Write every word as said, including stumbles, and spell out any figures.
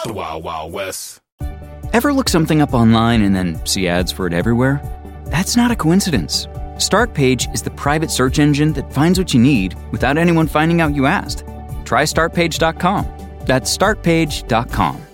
The Wild Wild West. Ever look something up online and then see ads for it everywhere? That's not a coincidence. Startpage is the private search engine that finds what you need without anyone finding out you asked. Try start page dot com. That's start page dot com.